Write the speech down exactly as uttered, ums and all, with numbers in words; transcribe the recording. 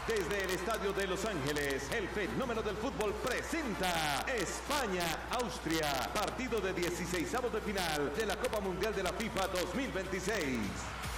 Desde el Estadio de Los Ángeles, el fenómeno del fútbol presenta España-Austria, partido de dieciseisavos de final de la Copa Mundial de la FIFA dos mil veintiséis.